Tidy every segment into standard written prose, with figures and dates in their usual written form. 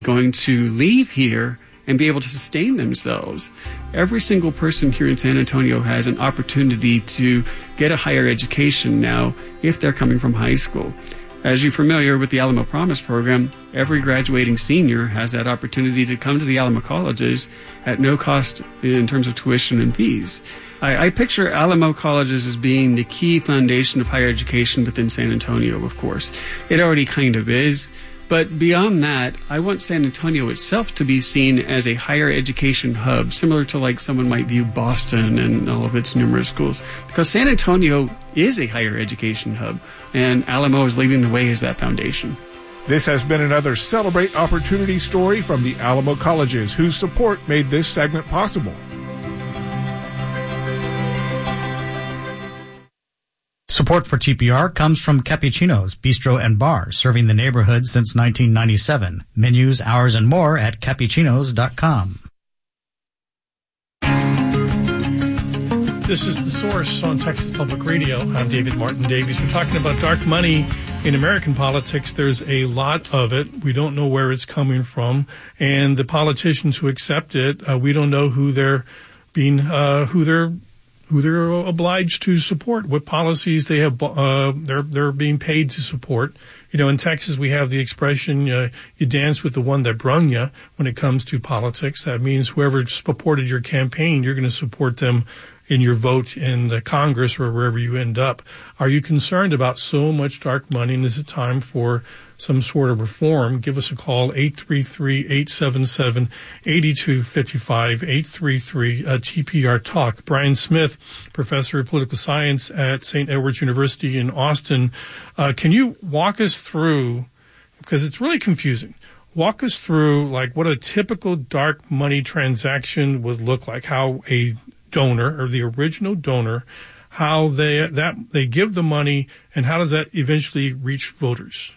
going to leave here and be able to sustain themselves. Every single person here in San Antonio has an opportunity to get a higher education now if they're coming from high school. As you're familiar with the Alamo Promise program, every graduating senior has that opportunity to come to the Alamo colleges at no cost in terms of tuition and fees. I picture Alamo colleges as being the key foundation of higher education within San Antonio, of course. It already kind of is. But beyond that, I want San Antonio itself to be seen as a higher education hub, similar to like someone might view Boston and all of its numerous schools. Because San Antonio is a higher education hub, and Alamo is leading the way as that foundation. This has been another Celebrate Opportunity story from the Alamo Colleges, whose support made this segment possible. Support for TPR comes from Cappuccino's Bistro and Bar, serving the neighborhood since 1997. Menus, hours, and more at cappuccinos.com. This is The Source on Texas Public Radio. I'm David Martin Davies. We're talking about dark money in American politics. There's a lot of it. We don't know where it's coming from. And the politicians who accept it, we don't know who they're being, who they're obliged to support, what policies they have, they're being paid to support. You know, in Texas, we have the expression, you dance with the one that brung you when it comes to politics. That means whoever supported your campaign, you're going to support them in your vote in the Congress or wherever you end up. Are you concerned about so much dark money, and is it time for some sort of reform? Give us a call, 833-877-8255, 833-TPR Talk. Brian Smith, professor of political science at St. Edward's University in Austin. Can you walk us through, because it's really confusing, walk us through like what a typical dark money transaction would look like, how a donor or the original donor, how they give the money, and how does that eventually reach voters?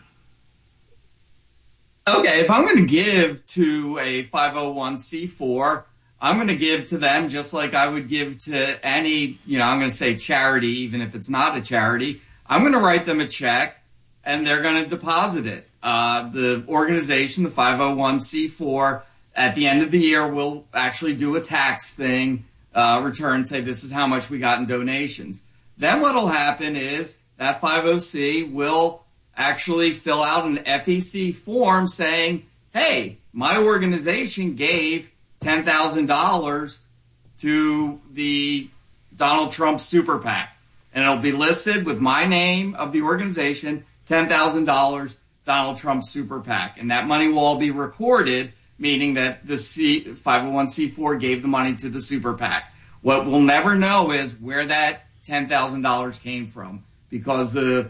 Okay, if I'm going to give to a 501c4, I'm going to give to them just like I would give to any, I'm going to say charity, even if it's not a charity. I'm going to write them a check, and they're going to deposit it. The organization, the 501c4, at the end of the year will actually do a tax thing, return, say this is how much we got in donations. Then what will happen is that 50C will actually fill out an FEC form saying, hey, my organization gave $10,000 to the Donald Trump Super PAC. And it'll be listed with my name of the organization, $10,000, Donald Trump Super PAC. And that money will all be recorded, meaning that the 501c4 gave the money to the Super PAC. What we'll never know is where that $10,000 came from, because the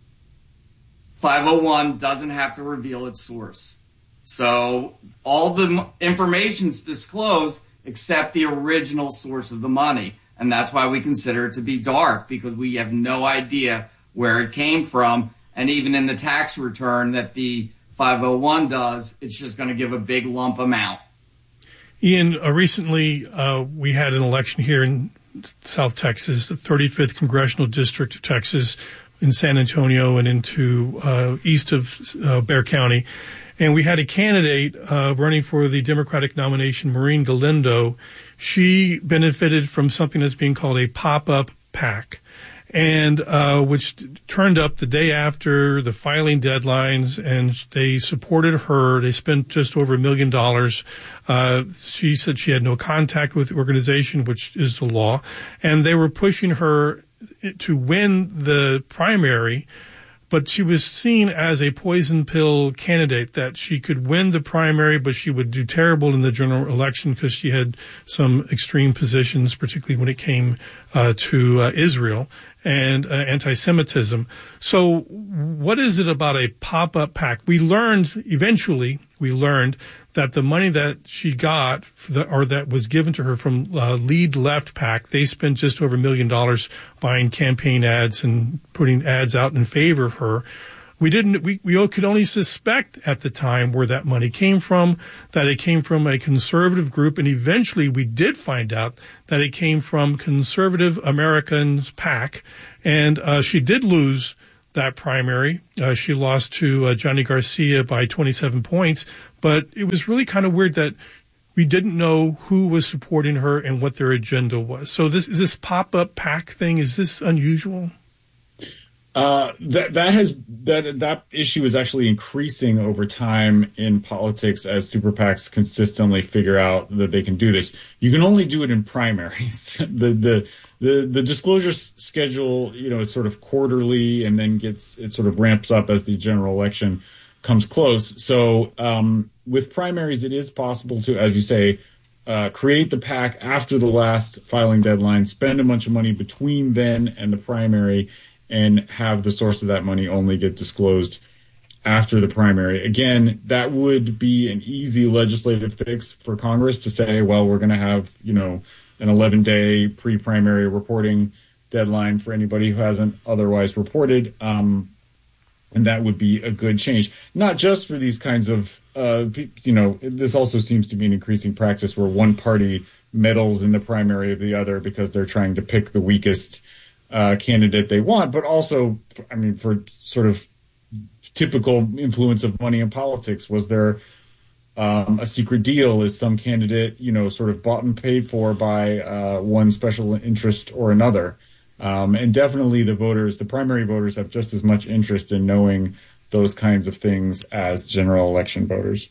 501 doesn't have to reveal its source. So all the information's disclosed except the original source of the money. And that's why we consider it to be dark, because we have no idea where it came from. And even in the tax return that the 501 does, it's just going to give a big lump amount. Ian, recently we had an election here in South Texas, the 35th Congressional District of Texas, in San Antonio and into east of Bexar County. And we had a candidate running for the Democratic nomination, Maureen Galindo. She benefited from something that's being called a pop-up PAC, and which turned up the day after the filing deadlines, and they supported her. They spent just over $1 million. She said she had no contact with the organization, which is the law, and they were pushing her to win the primary, but she was seen as a poison pill candidate, that she could win the primary, but she would do terrible in the general election because she had some extreme positions, particularly when it came to Israel and anti-Semitism. So what is it about a pop-up PAC? Eventually we learned that the money that she got, or that was given to her from Lead Left PAC, they spent just over $1 million buying campaign ads and putting ads out in favor of her. We could only suspect at the time where that money came from, that it came from a conservative group, and eventually we did find out that it came from Conservative Americans PAC, and she did lose that primary. She lost to Johnny Garcia by 27 points, but it was really kind of weird that we didn't know who was supporting her and what their agenda was. So this pop-up PAC thing, is this unusual? That issue is actually increasing over time in politics as super PACs consistently figure out that they can do this. You can only do it in primaries. The disclosure schedule, is sort of quarterly and then it sort of ramps up as the general election comes close. So with primaries, it is possible to, as you say, create the PAC after the last filing deadline, spend a bunch of money between then and the primary, and have the source of that money only get disclosed after the primary. Again, that would be an easy legislative fix for Congress to say, well, we're going to have, an 11-day pre-primary reporting deadline for anybody who hasn't otherwise reported. And that would be a good change, not just for these kinds of, this also seems to be an increasing practice where one party meddles in the primary of the other because they're trying to pick the weakest candidate they want, but also, for sort of typical influence of money in politics, was there a secret deal? Is some candidate, sort of bought and paid for by one special interest or another? And definitely the primary voters have just as much interest in knowing those kinds of things as general election voters.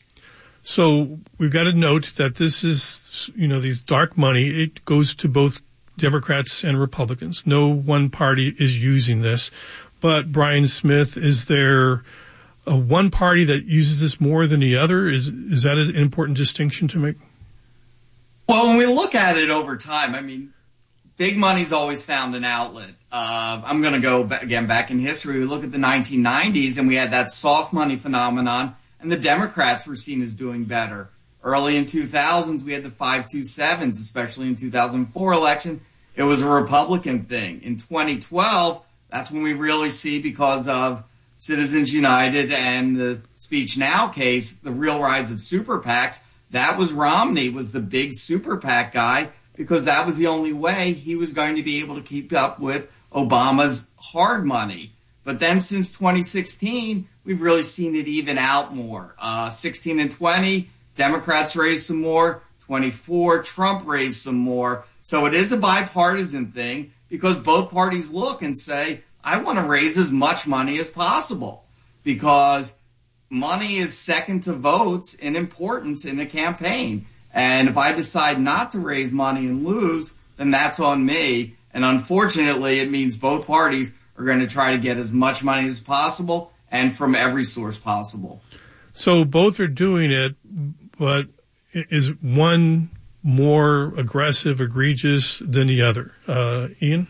So we've got to note that this is, these dark money, it goes to both Democrats and Republicans. No one party is using this. But Brian Smith, is there one party that uses this more than the other? Is that an important distinction to make? Well, when we look at it over time, big money's always found an outlet. I'm going to go back in history. We look at the 1990s, and we had that soft money phenomenon, and the Democrats were seen as doing better. Early in 2000s, we had the 527s, especially in 2004 election. It was a Republican thing. In 2012, that's when we really see, because of Citizens United and the Speech Now case, the real rise of super PACs. That was Romney, was the big super PAC guy, because that was the only way he was going to be able to keep up with Obama's hard money. But then since 2016, we've really seen it even out more. 16 and 20, Democrats raised some more. 24, Trump raised some more. So it is a bipartisan thing, because both parties look and say, I want to raise as much money as possible, because money is second to votes in importance in a campaign. And if I decide not to raise money and lose, then that's on me. And unfortunately, it means both parties are going to try to get as much money as possible and from every source possible. So both are doing it, but is one more aggressive, egregious than the other? Ian?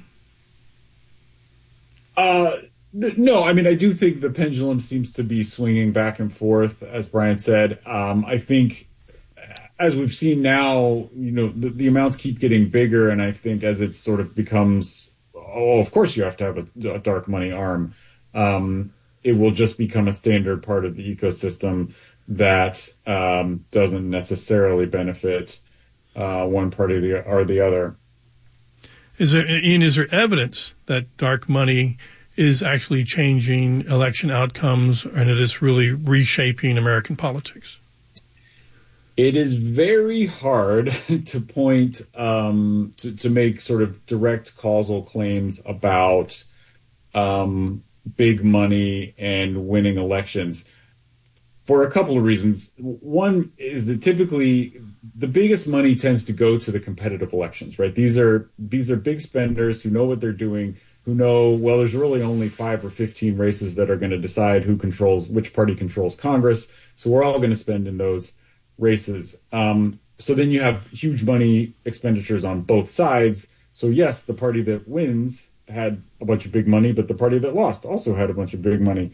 No, I do think the pendulum seems to be swinging back and forth, as Brian said. I think, as we've seen now, the amounts keep getting bigger, and I think as it sort of becomes, of course you have to have a dark money arm, it will just become a standard part of the ecosystem that doesn't necessarily benefit one party or the other. Is there evidence that dark money is actually changing election outcomes and it is really reshaping American politics? It is very hard to point to make sort of direct causal claims about big money and winning elections for a couple of reasons. One is that typically the biggest money tends to go to the competitive elections, right? These are big spenders who know what they're doing, who know, well, there's really only 5 or 15 races that are going to decide which party controls Congress. So we're all going to spend in those races. So then you have huge money expenditures on both sides. So yes, the party that wins had a bunch of big money, but the party that lost also had a bunch of big money.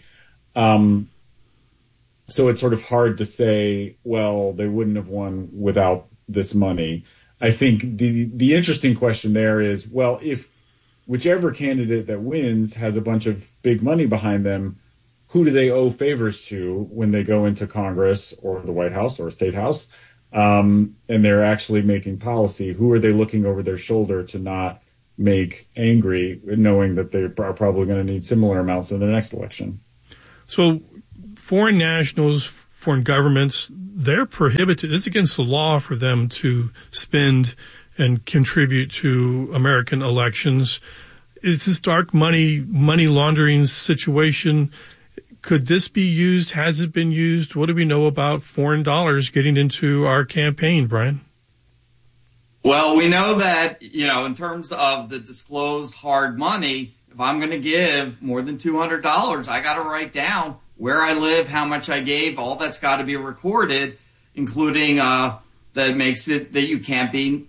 So it's sort of hard to say, well, they wouldn't have won without this money. I think the interesting question there is, well, if whichever candidate that wins has a bunch of big money behind them, who do they owe favors to when they go into Congress or the White House or State House, and they're actually making policy? Who are they looking over their shoulder to not make angry, knowing that they are probably going to need similar amounts in the next election. So foreign nationals, foreign governments, they're prohibited. It's against the law for them to spend and contribute to American elections. Is this dark money laundering situation, could this be used? Has it been used? What do we know about foreign dollars getting into our campaign, Brian? Well, we know that, in terms of the disclosed hard money, if I'm going to give more than $200, I got to write down where I live, how much I gave. All that's got to be recorded, including that makes it that you can't be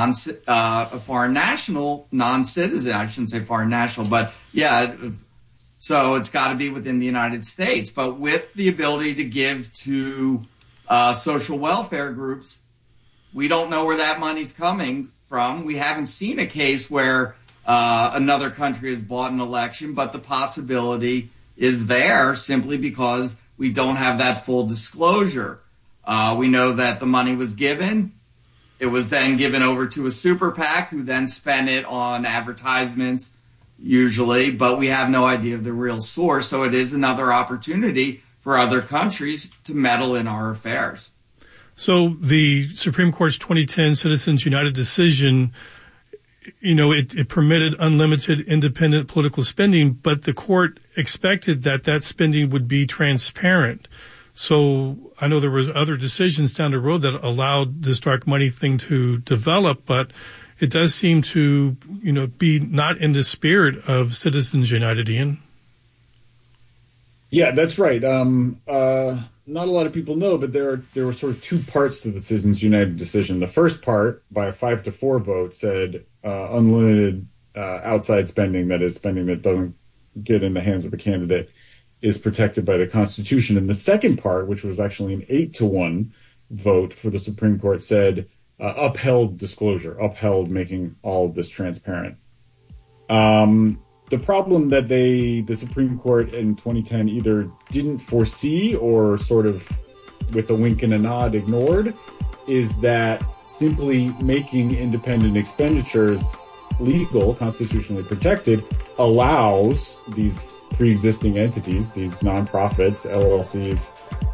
a foreign national, non-citizen. I shouldn't say foreign national, but yeah. So it's got to be within the United States. But with the ability to give to social welfare groups, we don't know where that money's coming from. We haven't seen a case where another country has bought an election, but the possibility is there simply because we don't have that full disclosure. We know that the money was given. It was then given over to a super PAC who then spent it on advertisements, usually, but we have no idea of the real source. So it is another opportunity for other countries to meddle in our affairs. So the Supreme Court's 2010 Citizens United decision, it permitted unlimited independent political spending, but the court expected that spending would be transparent. So I know there was other decisions down the road that allowed this dark money thing to develop, but it does seem to, be not in the spirit of Citizens United, Ian. Yeah, that's right. Not a lot of people know, but there were sort of two parts to the Citizens United decision. The first part, by a 5-4 vote, said unlimited outside spending, that is spending that doesn't get in the hands of a candidate, is protected by the Constitution. And the second part, which was actually an 8-1 vote for the Supreme Court, said upheld disclosure, upheld making all of this transparent. The problem that the Supreme Court in 2010 either didn't foresee or sort of with a wink and a nod ignored is that simply making independent expenditures legal, constitutionally protected, allows these pre-existing entities, these nonprofits, LLCs,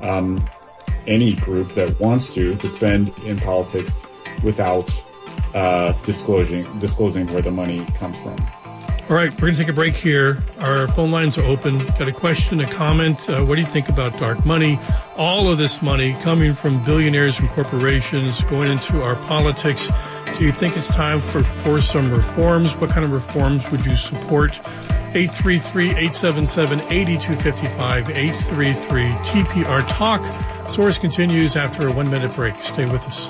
any group that wants to spend in politics without disclosing where the money comes from. All right, we're going to take a break here. Our phone lines are open. Got a question, a comment? What do you think about dark money? All of this money coming from billionaires and corporations going into our politics. Do you think it's time for some reforms? What kind of reforms would you support? 833-877-8255, 833-TPR-TALK. Source continues after a 1-minute break. Stay with us.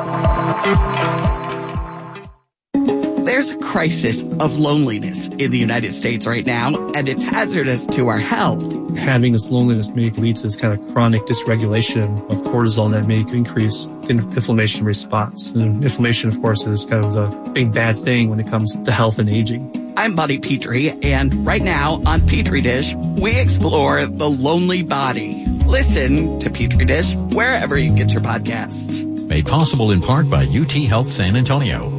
There's a crisis of loneliness in the United States right now, and it's hazardous to our health. Having this loneliness may lead to this kind of chronic dysregulation of cortisol that may increase inflammation response. And inflammation, of course, is kind of the big bad thing when it comes to health and aging. I'm Buddy Petrie, and right now on Petri Dish, we explore the lonely body. Listen to Petri Dish wherever you get your podcasts. Made possible in part by UT Health San Antonio.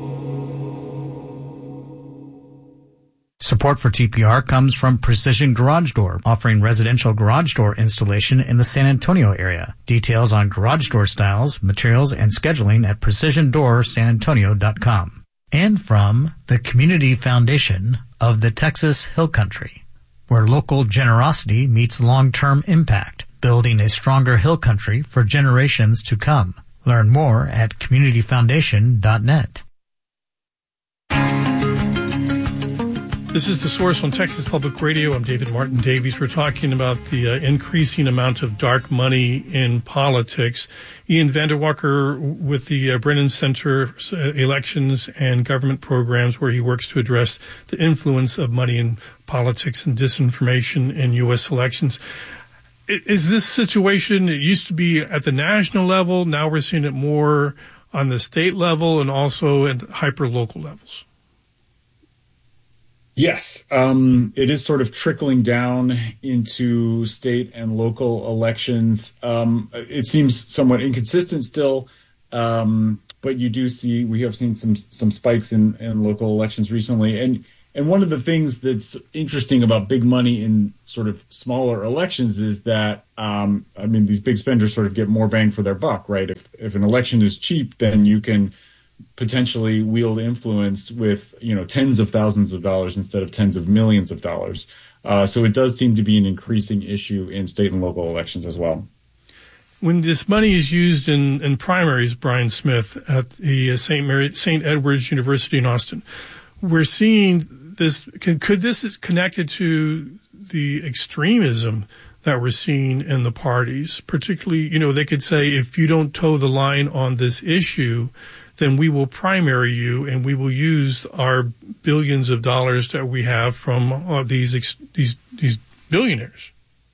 Support for TPR comes from Precision Garage Door, offering residential garage door installation in the San Antonio area. Details on garage door styles, materials, and scheduling at precisiondoorsanantonio.com. And from the Community Foundation of the Texas Hill Country, where local generosity meets long-term impact, building a stronger hill country for generations to come. Learn more at communityfoundation.net. This is The Source on Texas Public Radio. I'm David Martin Davies. We're talking about the increasing amount of dark money in politics. Ian Vanderwalker with the Brennan Center Elections and Government Programs, where he works to address the influence of money in politics and disinformation in U.S. elections. Is this situation, it used to be at the national level, now we're seeing it more on the state level and also at hyper-local levels? Yes, it is sort of trickling down into state and local elections. It seems somewhat inconsistent still, but but we have seen some spikes in local elections recently. And one of the things that's interesting about big money in sort of smaller elections is that, these big spenders sort of get more bang for their buck, right? If an election is cheap, then you can potentially wield influence with, tens of thousands of dollars instead of tens of millions of dollars. So it does seem to be an increasing issue in state and local elections as well. When this money is used in primaries, Brian Smith, at the St. Edward's University in Austin, we're seeing this. Could this is connected to the extremism that we're seeing in the parties? Particularly, they could say, if you don't toe the line on this issue, then we will primary you and we will use our billions of dollars that we have from these billionaires.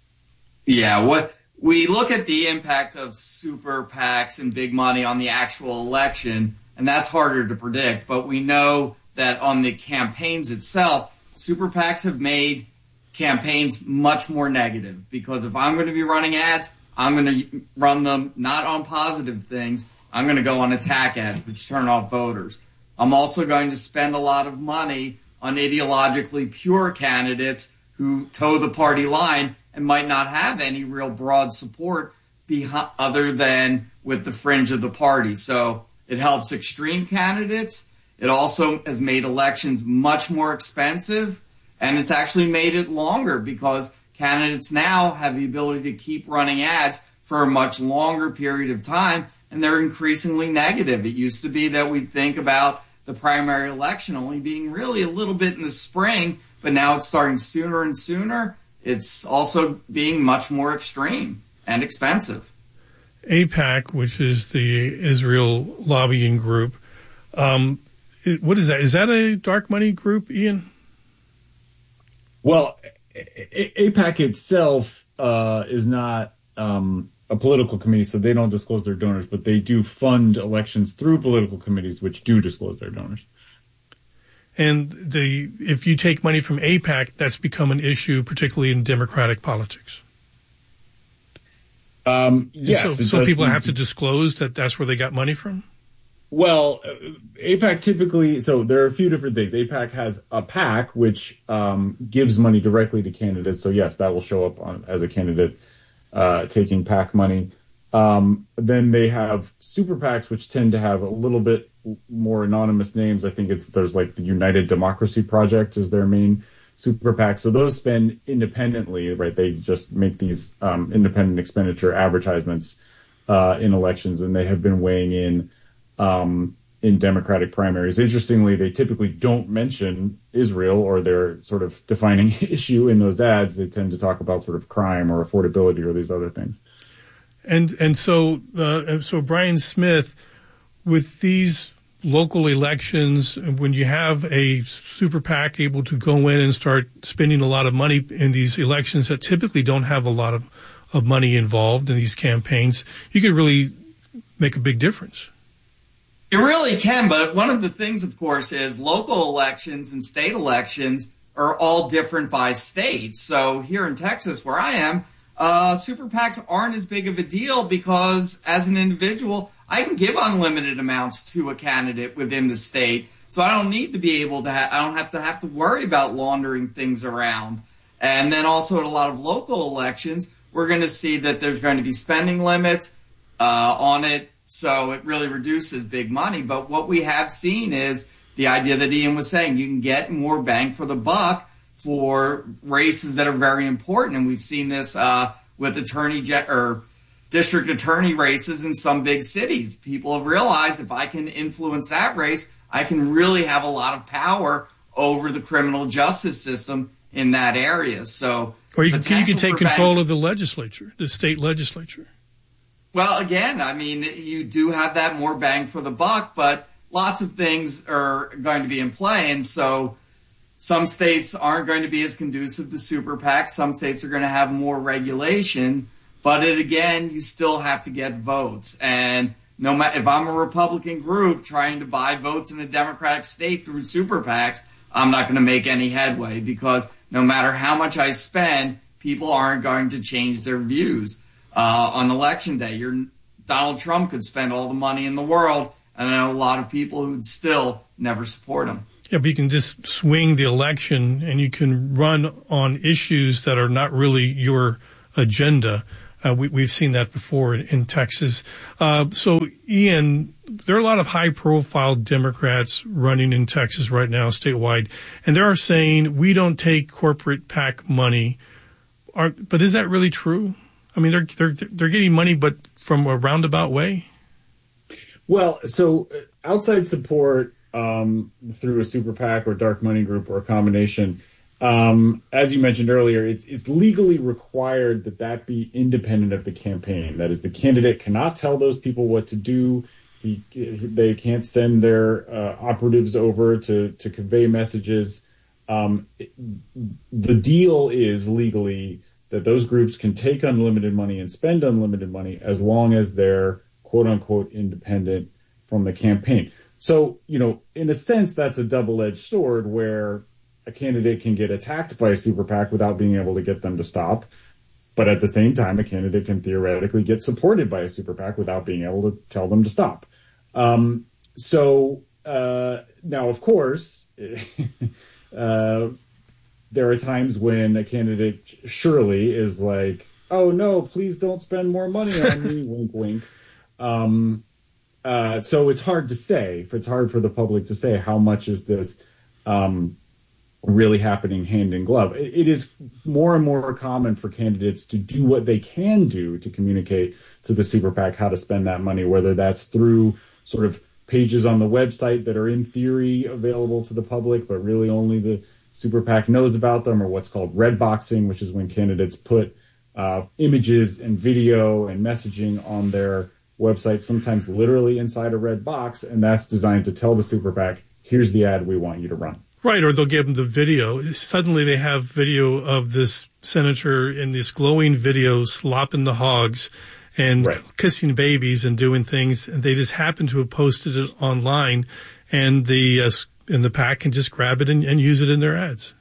Yeah, what we look at the impact of super PACs and big money on the actual election, and that's harder to predict, but we know that on the campaigns itself, super PACs have made campaigns much more negative, because if I'm going to be running ads, I'm going to run them not on positive things. I'm going to go on attack ads, which turn off voters. I'm also going to spend a lot of money on ideologically pure candidates who toe the party line and might not have any real broad support other than with the fringe of the party. So it helps extreme candidates. It also has made elections much more expensive, and it's actually made it longer because candidates now have the ability to keep running ads for a much longer period of time, and they're increasingly negative. It used to be that we'd think about the primary election only being really a little bit in the spring, but now it's starting sooner and sooner. It's also being much more extreme and expensive. AIPAC, which is the Israel lobbying group, what is that? Is that a dark money group, Ian? Well, AIPAC itself is not a political committee, so they don't disclose their donors, but they do fund elections through political committees, which do disclose their donors. And if you take money from AIPAC, that's become an issue, particularly in Democratic politics. Yes. So people have to disclose that that's where they got money from? Well, AIPAC typically, so there are a few different things. AIPAC has a PAC, which gives money directly to candidates. So yes, that will show up as a candidate taking PAC money. Then they have super PACs, which tend to have a little bit more anonymous names. I think there's like the United Democracy Project is their main super PAC. So those spend independently, right? They just make these independent expenditure advertisements in elections, and they have been weighing in Democratic primaries. Interestingly, they typically don't mention Israel or their sort of defining issue in those ads. They tend to talk about sort of crime or affordability or these other things. And so Brian Smith, with these local elections, when you have a super PAC able to go in and start spending a lot of money in these elections that typically don't have a lot of money involved in these campaigns, you could really make a big difference. It really can, but one of the things, of course, is local elections and state elections are all different by state. So here in Texas, where I am, super PACs aren't as big of a deal because as an individual, I can give unlimited amounts to a candidate within the state. So I don't need to be able to I don't have to worry about laundering things around. And then also at a lot of local elections, we're going to see that there's going to be spending limits on it. So it really reduces big money. But what we have seen is the idea that Ian was saying, you can get more bang for the buck for races that are very important. And we've seen this with district attorney races in some big cities. People have realized if I can influence that race, I can really have a lot of power over the criminal justice system in that area. So, or you can take control of the legislature, the state legislature. Well, again, I mean, you do have that more bang for the buck, but lots of things are going to be in play. And so some states aren't going to be as conducive to super PACs. Some states are going to have more regulation. But again, you still have to get votes. And no matter if I'm a Republican group trying to buy votes in a Democratic state through super PACs, I'm not going to make any headway because no matter how much I spend, people aren't going to change their views. On election day, Donald Trump could spend all the money in the world, And I know a lot of people who'd still never support him. Yeah, but you can just swing the election and you can run on issues that are not really your agenda. We've seen that before in Texas. So, Ian, there are a lot of high-profile Democrats running in Texas right now, statewide, and they are saying we don't take corporate PAC money. But is that really true? I mean, they're getting money, but from a roundabout way. Well, so outside support through a super PAC or dark money group or a combination. As you mentioned earlier, it's legally required that be independent of the campaign. That is, the candidate cannot tell those people what to do. They can't send their operatives over to convey messages. The deal is legally that those groups can take unlimited money and spend unlimited money as long as they're quote unquote independent from the campaign. So, in a sense, that's a double-edged sword where a candidate can get attacked by a super PAC without being able to get them to stop. But at the same time, a candidate can theoretically get supported by a super PAC without being able to tell them to stop. Now, of course, there are times when a candidate surely is like, oh, no, please don't spend more money on me, wink, wink. So it's hard to say. It's hard for the public to say how much is this really happening hand in glove. It is more and more common for candidates to do what they can do to communicate to the super PAC how to spend that money, whether that's through sort of pages on the website that are in theory available to the public, but really only the super PAC knows about them, or what's called red boxing, which is when candidates put images and video and messaging on their website, sometimes literally inside a red box, and that's designed to tell the super PAC, here's the ad we want you to run. Right, or they'll give them the video. Suddenly they have video of this senator in this glowing video slopping the hogs and kissing babies and doing things, and they just happen to have posted it online, and the PAC can just grab it and use it in their ads.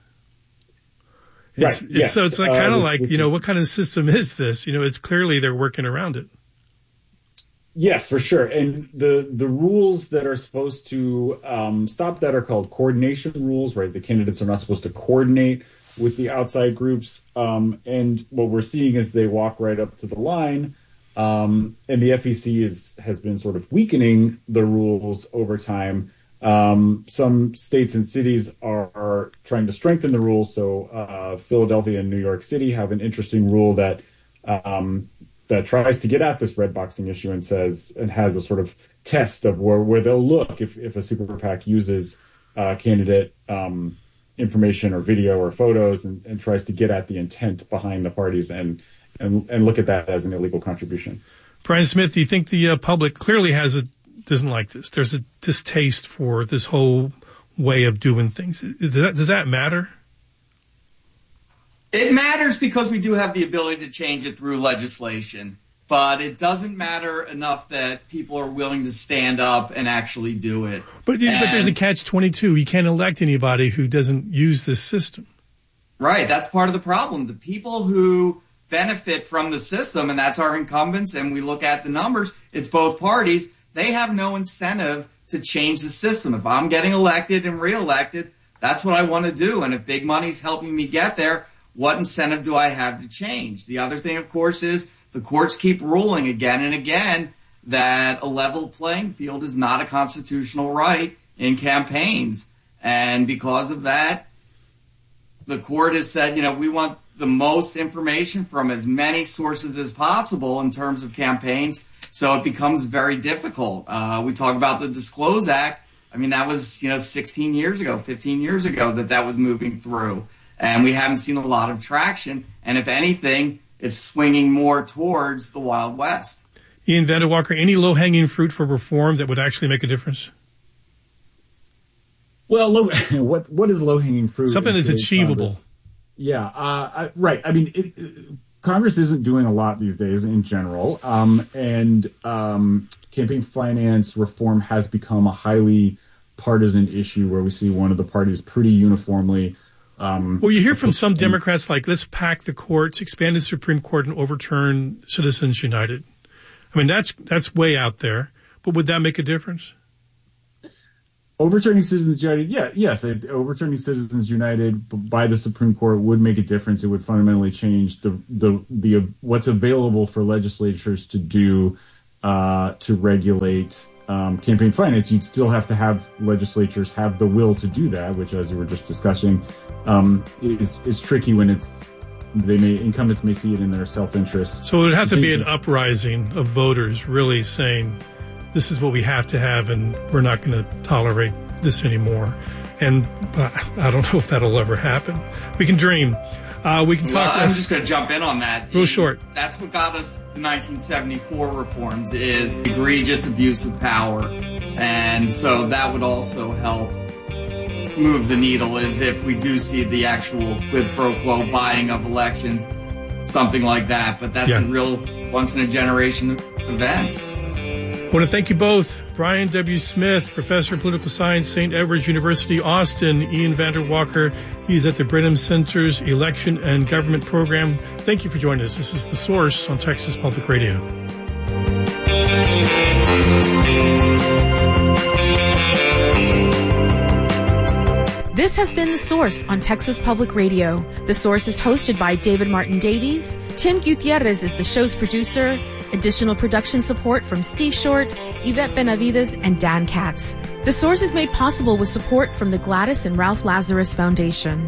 So it's like kind of like, what kind of system is this? It's clearly they're working around it. Yes, for sure. And the rules that are supposed to stop that are called coordination rules, right? The candidates are not supposed to coordinate with the outside groups. And what we're seeing is they walk right up to the line. And the FEC has been sort of weakening the rules over time. Some states and cities are trying to strengthen the rules. So Philadelphia and New York City have an interesting rule that tries to get at this red boxing issue and has a sort of test of where they'll look if a super PAC uses candidate information or video or photos and tries to get at the intent behind the parties and look at that as an illegal contribution. Brian Smith, do you think the public clearly doesn't like this? There's a distaste for this whole way of doing things. Does that matter? It matters because we do have the ability to change it through legislation, but it doesn't matter enough that people are willing to stand up and actually do it. But there's a catch-22. You can't elect anybody who doesn't use this system. Right. That's part of the problem. The people who benefit from the system, and that's our incumbents, and we look at the numbers, it's both parties, they have no incentive to change the system. If I'm getting elected and reelected, that's what I want to do. And if big money's helping me get there, what incentive do I have to change? The other thing, of course, is the courts keep ruling again and again that a level playing field is not a constitutional right in campaigns. And because of that, the court has said, we want the most information from as many sources as possible in terms of campaigns. So it becomes very difficult. We talk about the Disclose Act. I mean, that was, 16 years ago, 15 years ago that was moving through. And we haven't seen a lot of traction. And if anything, it's swinging more towards the Wild West. Ian Vanderwalker, any low-hanging fruit for reform that would actually make a difference? Well, what is low-hanging fruit? Something that's achievable. Yeah, right. I mean, Congress isn't doing a lot these days in general. And campaign finance reform has become a highly partisan issue where we see one of the parties pretty uniformly. Well, you hear from some Democrats like, let's pack the courts, expand the Supreme Court, and overturn Citizens United. I mean, that's way out there. But would that make a difference? Overturning Citizens United, overturning Citizens United by the Supreme Court would make a difference. It would fundamentally change the what's available for legislatures to do to regulate campaign finance. You'd still have to have legislatures have the will to do that, which, as we were just discussing, is tricky when incumbents may see it in their self-interest. So it would have to be an uprising of voters really saying, this is what we have to have, and we're not going to tolerate this anymore. And I don't know if that'll ever happen. We can dream. We can talk. I'm just going to jump in on that. Real short. That's what got us the 1974 reforms, is egregious abuse of power. And so that would also help move the needle, is if we do see the actual quid pro quo buying of elections, something like that. But that's a real once-in-a-generation event. I want to thank you both. Brian W. Smith, Professor of Political Science, St. Edward's University, Austin. Ian Vander Walker, he's at the Brenham Center's Election and Government Program. Thank you for joining us. This is The Source on Texas Public Radio. This has been The Source on Texas Public Radio. The Source is hosted by David Martin Davies. Tim Gutierrez is the show's producer. Additional production support from Steve Short, Yvette Benavides, and Dan Katz. The Source is made possible with support from the Gladys and Ralph Lazarus Foundation.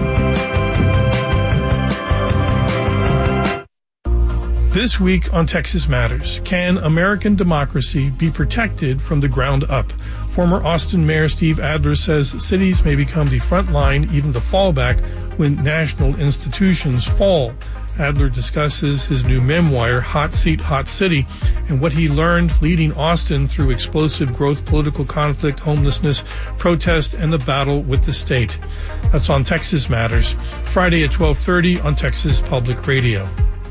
This week on Texas Matters, can American democracy be protected from the ground up? Former Austin Mayor Steve Adler says cities may become the front line, even the fallback, when national institutions fall. Adler discusses his new memoir, Hot Seat, Hot City, and what he learned leading Austin through explosive growth, political conflict, homelessness, protest, and the battle with the state. That's on Texas Matters, Friday at 12:30 on Texas Public Radio.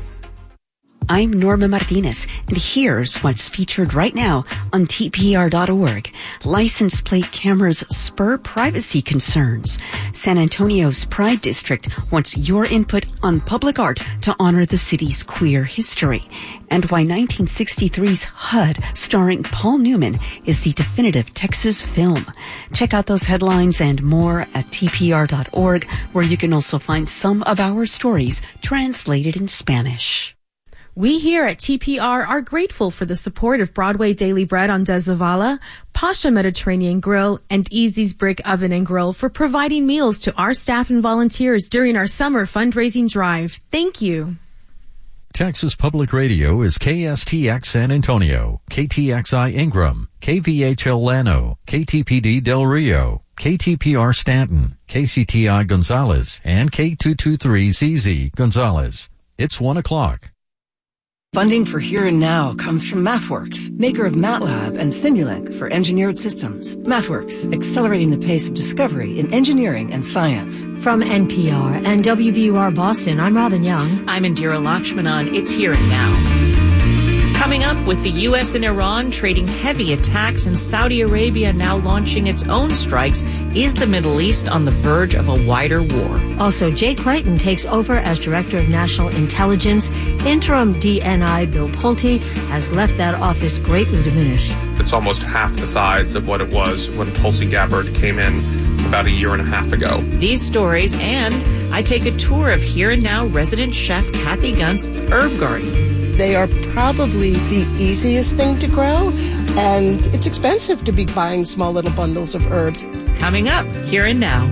I'm Norma Martinez, and here's what's featured right now on TPR.org. License plate cameras spur privacy concerns. San Antonio's Pride District wants your input on public art to honor the city's queer history. And why 1963's HUD, starring Paul Newman, is the definitive Texas film. Check out those headlines and more at TPR.org, where you can also find some of our stories translated in Spanish. We here at TPR are grateful for the support of Broadway Daily Bread on Des Zavala, Pasha Mediterranean Grill, and Easy's Brick Oven and Grill for providing meals to our staff and volunteers during our summer fundraising drive. Thank you. Texas Public Radio is KSTX San Antonio, KTXI Ingram, KVHL Llano, KTPD Del Rio, KTPR Stanton, KCTI Gonzales, and K223ZZ Gonzales. It's 1 o'clock. Funding for Here and Now comes from MathWorks, maker of MATLAB and Simulink for engineered systems. MathWorks, accelerating the pace of discovery in engineering and science. From NPR and WBUR Boston, I'm Robin Young. I'm Indira Lakshmanan. It's Here and Now. Coming up, with the U.S. and Iran trading heavy attacks and Saudi Arabia now launching its own strikes, is the Middle East on the verge of a wider war? Also, Jay Clayton takes over as Director of National Intelligence. Interim DNI Bill Pulte has left that office greatly diminished. It's almost half the size of what it was when Tulsi Gabbard came in about a year and a half ago. These stories, and I take a tour of Here and Now resident chef Kathy Gunst's herb garden. They are probably the easiest thing to grow, and it's expensive to be buying small little bundles of herbs. Coming up, Here and Now.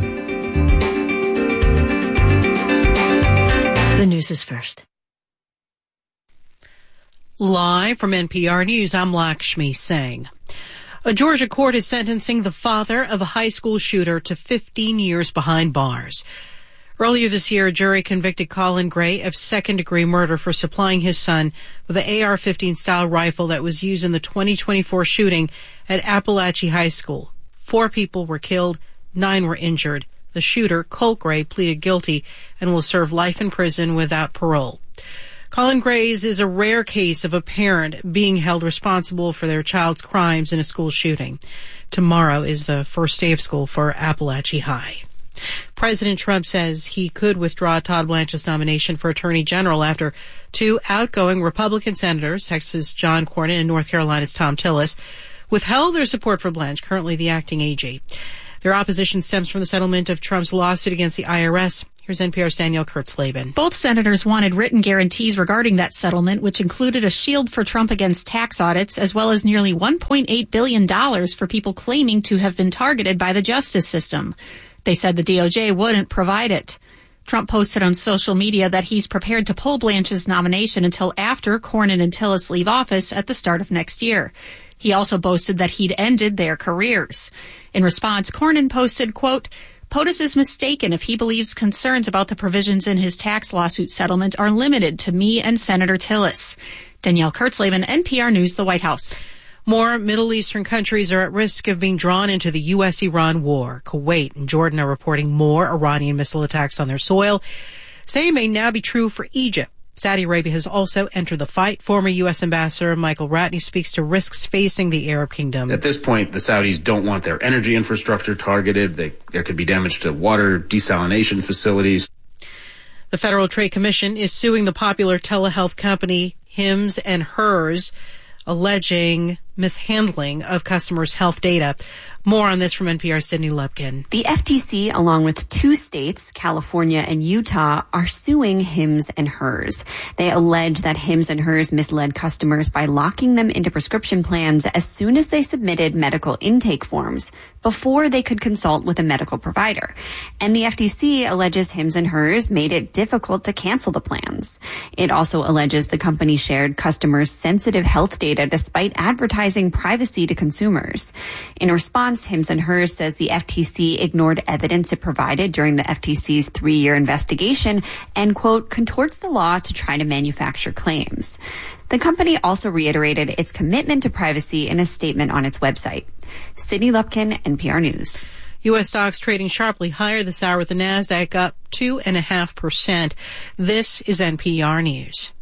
The news is first. Live from NPR News, I'm Lakshmi Singh. A Georgia court is sentencing the father of a high school shooter to 15 years behind bars. Earlier this year, a jury convicted Colin Gray of second-degree murder for supplying his son with an AR-15 style rifle that was used in the 2024 shooting at Appalachia High School. 4 people were killed, 9 were injured. The shooter, Colt Gray, pleaded guilty and will serve life in prison without parole. Colin Gray's is a rare case of a parent being held responsible for their child's crimes in a school shooting. Tomorrow is the first day of school for Appalachia High. President Trump says he could withdraw Todd Blanche's nomination for Attorney General after 2 outgoing Republican senators, Texas' John Cornyn and North Carolina's Tom Tillis, withheld their support for Blanche, currently the acting AG. Their opposition stems from the settlement of Trump's lawsuit against the IRS. Here's NPR's Danielle Kurtzleben. Both senators wanted written guarantees regarding that settlement, which included a shield for Trump against tax audits, as well as nearly $1.8 billion for people claiming to have been targeted by the justice system. They said the DOJ wouldn't provide it. Trump posted on social media that he's prepared to pull Blanche's nomination until after Cornyn and Tillis leave office at the start of next year. He also boasted that he'd ended their careers. In response, Cornyn posted, quote, POTUS is mistaken if he believes concerns about the provisions in his tax lawsuit settlement are limited to me and Senator Tillis. Danielle Kurtzleben, NPR News, the White House. More Middle Eastern countries are at risk of being drawn into the U.S.-Iran war. Kuwait and Jordan are reporting more Iranian missile attacks on their soil. Same may now be true for Egypt. Saudi Arabia has also entered the fight. Former U.S. Ambassador Michael Ratney speaks to risks facing the Arab kingdom. At this point, the Saudis don't want their energy infrastructure targeted. There could be damage to water desalination facilities. The Federal Trade Commission is suing the popular telehealth company Hims & Hers, alleging mishandling of customers' health data. More on this from NPR's Sydney Lupkin. The FTC, along with 2 states, California and Utah, are suing Hims & Hers. They allege that Hims & Hers misled customers by locking them into prescription plans as soon as they submitted medical intake forms before they could consult with a medical provider. And the FTC alleges Hims & Hers made it difficult to cancel the plans. It also alleges the company shared customers' sensitive health data despite advertising privacy to consumers. In response, Hims & Hers says the FTC ignored evidence it provided during the FTC's 3-year investigation and, quote, contorts the law to try to manufacture claims. The company also reiterated its commitment to privacy in a statement on its website. Sydney Lupkin, NPR News. U.S. stocks trading sharply higher this hour with the NASDAQ up 2.5%. This is NPR News.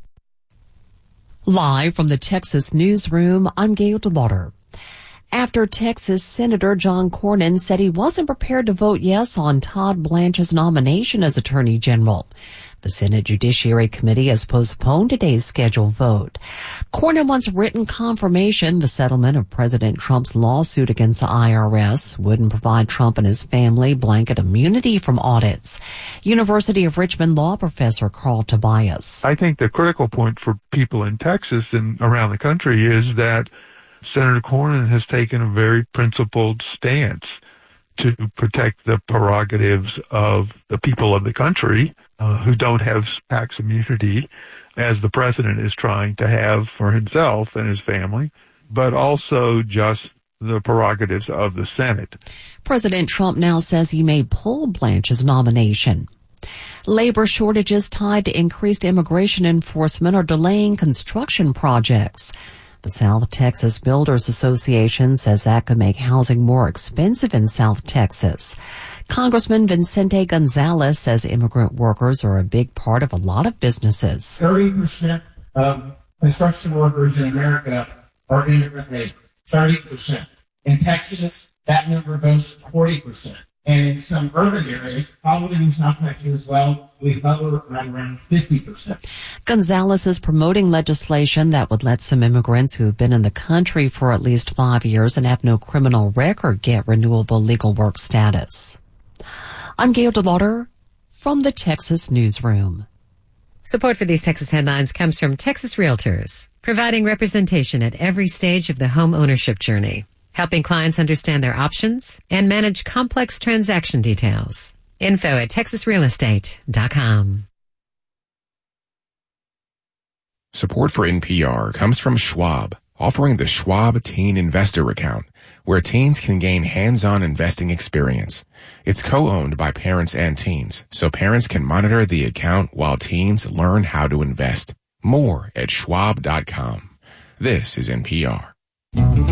Live from the Texas newsroom, I'm Gail DeLauder. After Texas Senator John Cornyn said he wasn't prepared to vote yes on Todd Blanche's nomination as Attorney General, the Senate Judiciary Committee has postponed today's scheduled vote. Cornyn wants written confirmation the settlement of President Trump's lawsuit against the IRS wouldn't provide Trump and his family blanket immunity from audits. University of Richmond law professor Carl Tobias. I think the critical point for people in Texas and around the country is that Senator Cornyn has taken a very principled stance to protect the prerogatives of the people of the country who don't have tax immunity, as the president is trying to have for himself and his family, but also just the prerogatives of the Senate. President Trump now says he may pull Blanche's nomination. Labor shortages tied to increased immigration enforcement are delaying construction projects. The South Texas Builders Association says that could make housing more expensive in South Texas. Congressman Vicente Gonzalez says immigrant workers are a big part of a lot of businesses. 30% of construction workers in America are immigrant labor. 30%. In Texas, that number goes to 40%. And in some urban areas, probably in South Texas as well, we hover around 50%. Gonzalez is promoting legislation that would let some immigrants who have been in the country for at least 5 years and have no criminal record get renewable legal work status. I'm Gail DeLauder from the Texas Newsroom. Support for these Texas headlines comes from Texas Realtors, providing representation at every stage of the home ownership journey, helping clients understand their options and manage complex transaction details. Info at texasrealestate.com. Support for NPR comes from Schwab, offering the Schwab Teen Investor Account, where teens can gain hands-on investing experience. It's co-owned by parents and teens, so parents can monitor the account while teens learn how to invest. More at schwab.com. This is NPR.